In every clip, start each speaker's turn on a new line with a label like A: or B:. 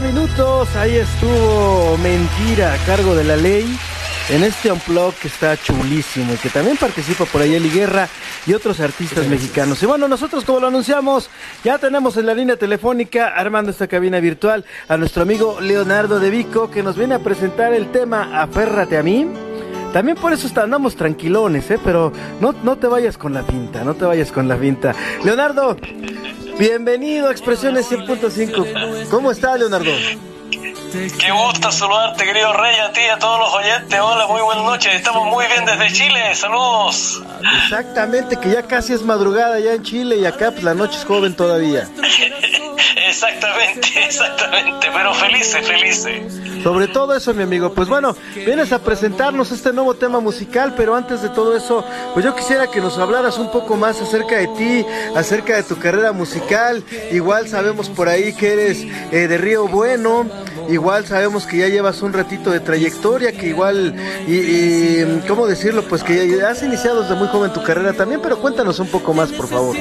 A: Minutos, ahí estuvo Mentira a cargo de La Ley en este Unplugged que está chulísimo y que también participa por ahí Eli Guerra y otros artistas mexicanos. Y bueno, nosotros, como lo anunciamos, ya tenemos en la línea telefónica, armando esta cabina virtual, a nuestro amigo Leonardo de Vico, que nos viene a presentar el tema Aférrate a mí. También por eso andamos tranquilones, pero no te vayas con la finta, no te vayas con la finta. Leonardo, bienvenido a Expresiones 100.5. ¿Cómo está, Leonardo?
B: Qué gusto saludarte, querido Rey, a ti y a todos los oyentes. Hola, muy buenas noches. Estamos muy bien desde Chile. Saludos.
A: Exactamente, que ya casi es madrugada ya en Chile y acá pues la noche es joven todavía.
B: Exactamente, pero felices.
A: Sobre todo eso, mi amigo. Pues bueno, vienes a presentarnos este nuevo tema musical, pero antes de todo eso, pues yo quisiera que nos hablaras un poco más acerca de ti, acerca de tu carrera musical. Igual sabemos por ahí que eres de Río Bueno, igual sabemos que ya llevas un ratito de trayectoria, que igual, ¿cómo decirlo? Pues que ya has iniciado desde muy joven tu carrera también, pero cuéntanos un poco más, por favor.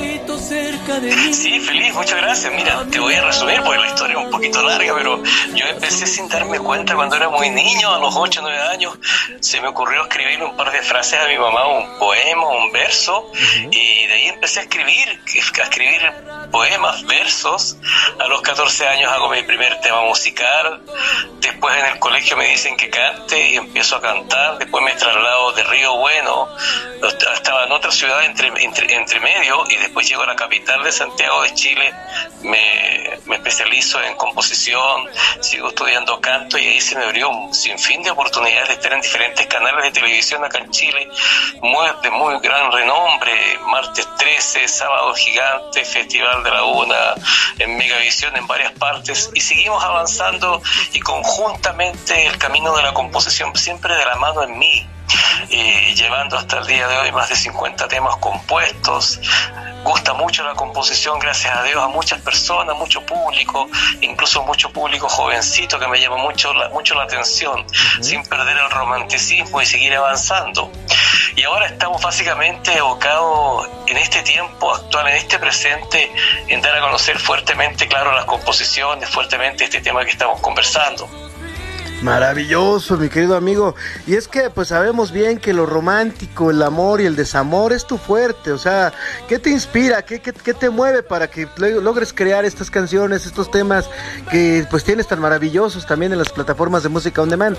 B: Sí, feliz, muchas gracias. Mira, te voy a resumir porque la historia es un poquito larga, pero yo empecé sin darme cuenta cuando era muy niño, a los 8 o 9 años, se me ocurrió escribir un par de frases a mi mamá, un poema, un verso, y de ahí empecé a escribir poemas, versos. A los 14 años hago mi primer tema musical, después en el colegio me dicen que cante y empiezo a cantar, después me traslado de Río Bueno, estaba en otra ciudad entre medio, y después llego a la capital de Santiago de Chile, me especializo en composición, sigo estudiando canto y ahí se me abrió un sinfín de oportunidades de estar en diferentes canales de televisión acá en Chile, de muy gran renombre, Martes 13, Sábado Gigante, Festival de la Una, en Megavisión, en varias partes, y seguimos avanzando y conjuntamente el camino de la composición siempre de la mano en mí, llevando hasta el día de hoy más de 50 temas compuestos. Gusta mucho la composición, gracias a Dios, a muchas personas, mucho público, incluso mucho público jovencito que me llama mucho la atención, sin perder el romanticismo y seguir avanzando. Y ahora estamos básicamente evocados en este tiempo actual, en este presente, en dar a conocer fuertemente, claro, las composiciones, fuertemente este tema que estamos conversando.
A: Maravilloso, mi querido amigo. Y es que pues sabemos bien que lo romántico, el amor y el desamor es tu fuerte. O sea, ¿qué te inspira? ¿Qué te mueve para que logres crear estas canciones, estos temas que pues tienes tan maravillosos también en las plataformas de música on demand?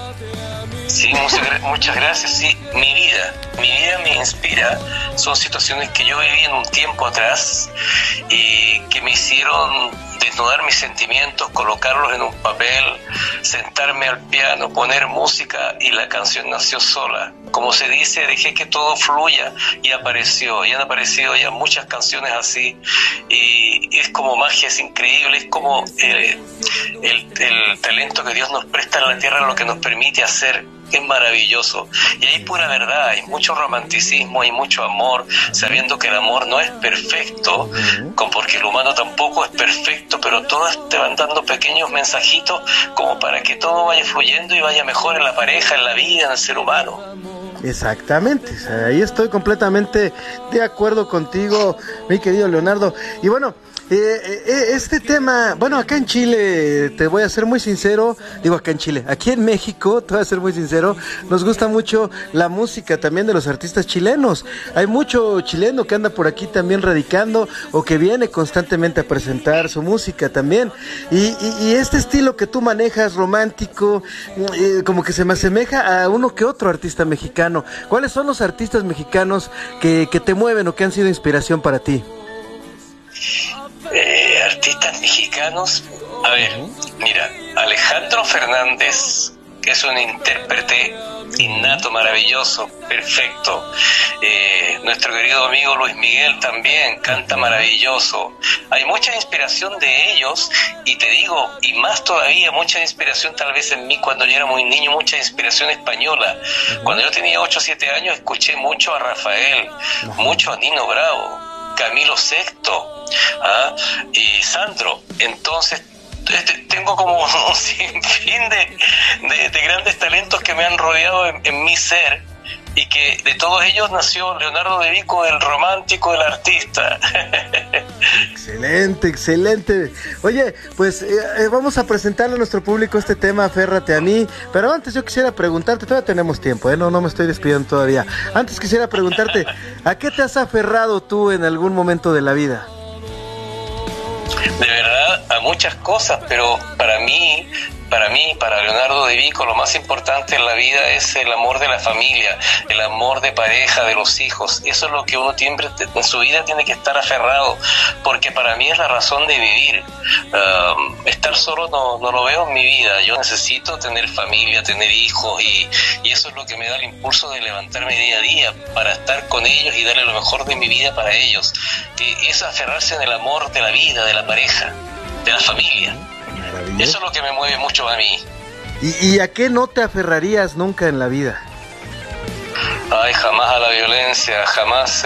B: Sí, muchas gracias. Sí, mi vida me inspira. Son situaciones que yo viví en un tiempo atrás y que me hicieron desnudar mis sentimientos, colocarlos en un papel, sentarme al piano, poner música y la canción nació sola. Como se dice, dejé que todo fluya y apareció. Y han aparecido ya muchas canciones así y es como magia, es increíble, es como el talento que Dios nos presta en la tierra, lo que nos permite hacer. Es maravilloso y hay pura verdad, hay mucho romanticismo, hay mucho amor, sabiendo que el amor no es perfecto, porque el humano tampoco es perfecto, pero todas te van dando pequeños mensajitos como para que todo vaya fluyendo y vaya mejor en la pareja, en la vida, en el ser humano.
A: Exactamente, o sea, ahí estoy completamente de acuerdo contigo, mi querido Leonardo. Y bueno, este tema, bueno, acá en Chile, te voy a ser muy sincero, aquí en México, te voy a ser muy sincero, nos gusta mucho la música también de los artistas chilenos. Hay mucho chileno que anda por aquí también radicando o que viene constantemente a presentar su música también. Y este estilo que tú manejas, romántico, como que se me asemeja a uno que otro artista mexicano. ¿Cuáles son los artistas mexicanos que te mueven o que han sido inspiración para ti?
B: Artistas mexicanos, a ver, mira, Alejandro Fernández, que es un intérprete innato, maravilloso, perfecto. Nuestro querido amigo Luis Miguel también canta maravilloso. Hay mucha inspiración de ellos y te digo, y más todavía, mucha inspiración tal vez en mí cuando yo era muy niño, mucha inspiración española. Cuando yo tenía 8 o 7 años escuché mucho a Rafael, mucho a Nino Bravo, Camilo Sexto, y Sandro. Entonces tengo como un sinfín de grandes talentos que me han rodeado en mi ser, y que de todos ellos nació Leonardo de Vico, el romántico, el artista.
A: Excelente, excelente. Oye, pues vamos a presentarle a nuestro público este tema, Aférrate a mí. Pero antes yo quisiera preguntarte, todavía tenemos tiempo, no me estoy despidiendo todavía. Antes quisiera preguntarte, ¿a qué te has aferrado tú en algún momento de la vida?
B: De verdad, a muchas cosas, pero para Leonardo de Vico, lo más importante en la vida es el amor de la familia, el amor de pareja, de los hijos. Eso es lo que uno siempre en su vida tiene que estar aferrado, porque para mí es la razón de vivir. Estar solo no lo veo en mi vida. Yo necesito tener familia, tener hijos, y eso es lo que me da el impulso de levantarme día a día para estar con ellos y darle lo mejor de mi vida para ellos. Es aferrarse en el amor de la vida, de la pareja, de la familia. Eso es lo que me mueve mucho a mí.
A: ¿Y a qué no te aferrarías nunca en la vida?
B: Ay, jamás a la violencia, jamás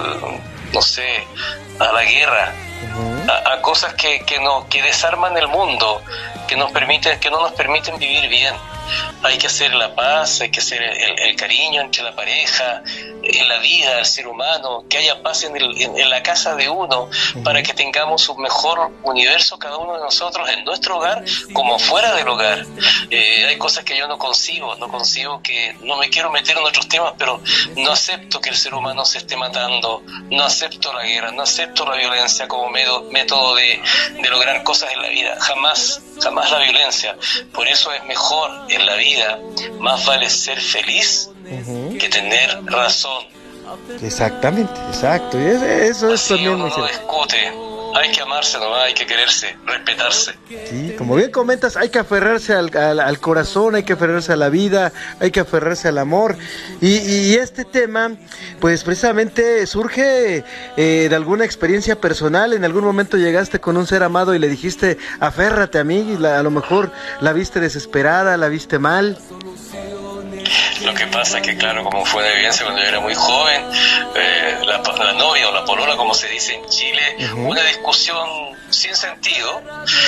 B: a la guerra, a cosas que desarman el mundo, que no nos permiten vivir bien. Hay que hacer la paz, hay que hacer el cariño entre la pareja, en la vida del ser humano, que haya paz en la casa de uno, para que tengamos un mejor universo cada uno de nosotros en nuestro hogar como fuera del hogar. Hay cosas que yo no concibo que, no me quiero meter en otros temas, pero no acepto que el ser humano se esté matando, no acepto la guerra, no acepto la violencia como método de lograr cosas en la vida, jamás la violencia. Por eso es mejor en la vida, más vale ser feliz que tener razón.
A: Exactamente, exacto. Y eso es también
B: uno no discute. Hay que amarse nomás, hay que quererse, respetarse.
A: Sí, como bien comentas, hay que aferrarse al corazón, hay que aferrarse a la vida, hay que aferrarse al amor. Y este tema, pues precisamente surge de alguna experiencia personal. En algún momento llegaste con un ser amado y le dijiste, aférrate a mí, y a lo mejor la viste desesperada, la viste mal.
B: Lo que pasa es que, claro, como fue de evidencia cuando yo era muy joven, la novia o la polola, como se dice en Chile, una discusión sin sentido,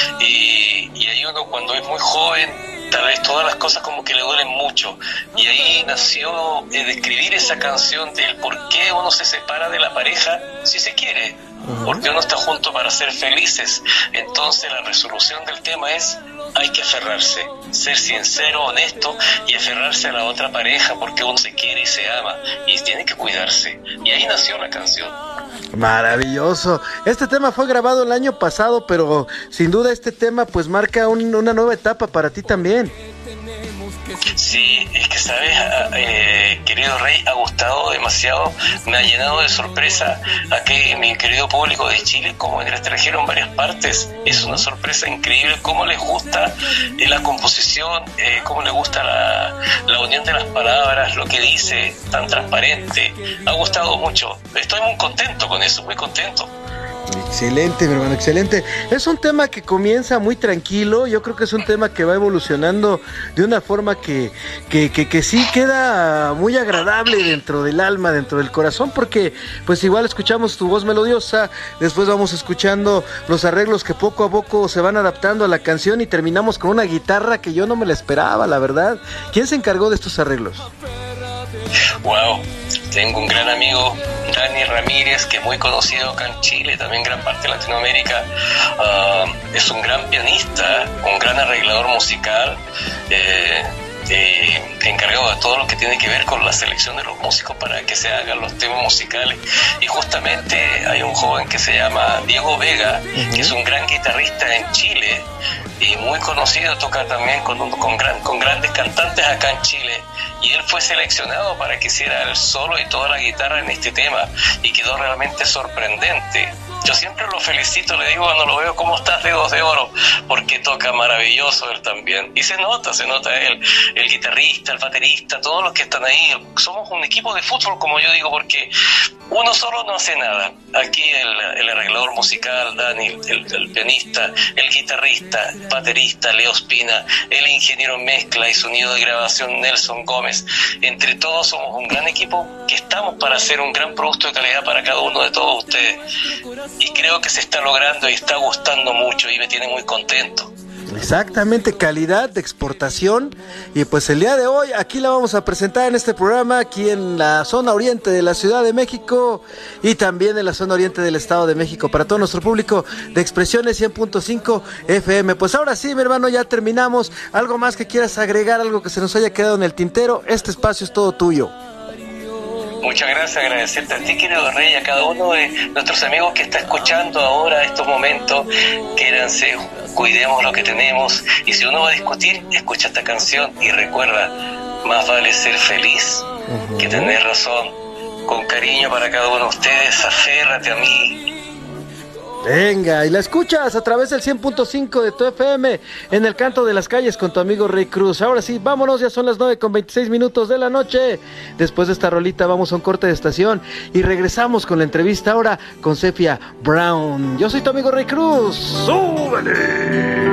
B: y ahí uno, cuando es muy joven, tal vez todas las cosas como que le duelen mucho, y ahí nació de escribir esa canción del por qué uno se separa de la pareja si se quiere, porque uno está junto para ser felices. Entonces la resolución del tema es: hay que aferrarse, ser sincero, honesto, y aferrarse a la otra pareja, porque uno se quiere y se ama y tiene que cuidarse. Y ahí nació la canción.
A: Maravilloso. Este tema fue grabado el año pasado, pero sin duda este tema pues marca una nueva etapa para ti también.
B: Sí, es que sabes, querido Rey, ha gustado demasiado, me ha llenado de sorpresa aquí mi querido público de Chile, como en el extranjero, en varias partes. Es una sorpresa increíble cómo les gusta la composición, cómo les gusta la unión de las palabras, lo que dice, tan transparente. Ha gustado mucho, estoy muy contento con eso, muy contento.
A: Excelente, mi hermano, excelente. Es un tema que comienza muy tranquilo. Yo creo que es un tema que va evolucionando de una forma que sí queda muy agradable dentro del alma, dentro del corazón, porque pues igual escuchamos tu voz melodiosa, después vamos escuchando los arreglos que poco a poco se van adaptando a la canción y terminamos con una guitarra que yo no me la esperaba, la verdad. ¿Quién se encargó de estos arreglos?
B: Wow, tengo un gran amigo, Dani Ramírez, que es muy conocido acá en Chile, también gran parte de Latinoamérica. Es un gran pianista, un gran arreglador musical, encargado de todo lo que tiene que ver con la selección de los músicos para que se hagan los temas musicales. Y justamente hay un joven que se llama Diego Vega, que es un gran guitarrista en Chile y muy conocido, toca también con grandes cantantes acá en Chile, y él fue seleccionado para que hiciera el solo y toda la guitarra en este tema, y quedó realmente sorprendente. Yo siempre lo felicito, le digo cuando lo veo: ¿cómo estás, dedos de oro? Porque toca maravilloso él también, y se nota él, el guitarrista, el baterista, todos los que están ahí. Somos un equipo de fútbol, como yo digo, porque uno solo no hace nada. Aquí el arreglador musical, Dani, el pianista, el guitarrista, baterista, Leo Espina, el ingeniero en mezcla y sonido de grabación, Nelson Gómez. Entre todos somos un gran equipo que estamos para hacer un gran producto de calidad para cada uno de todos ustedes. Y creo que se está logrando y está gustando mucho, y me tiene muy contento.
A: Exactamente, calidad de exportación. Y pues el día de hoy aquí la vamos a presentar en este programa, aquí en la zona oriente de la Ciudad de México y también en la zona oriente del Estado de México, para todo nuestro público de Expresiones 100.5 FM. Pues ahora sí, mi hermano, ya terminamos. ¿Algo más que quieras agregar, algo que se nos haya quedado en el tintero? Este espacio es todo tuyo.
B: Muchas gracias, agradecerte a ti, querido Rey, a cada uno de nuestros amigos que está escuchando ahora estos momentos. Quédense, cuidemos lo que tenemos, y si uno va a discutir, escucha esta canción y recuerda, más vale ser feliz que tener razón. Con cariño para cada uno de ustedes, aférrate a mí.
A: Venga, y la escuchas a través del 100.5 de tu FM en el Canto de las Calles con tu amigo Rey Cruz. Ahora sí, vámonos, ya son las 9:26 de la noche. Después de esta rolita vamos a un corte de estación y regresamos con la entrevista ahora con Sefia Brown. Yo soy tu amigo Rey Cruz. ¡Súbele!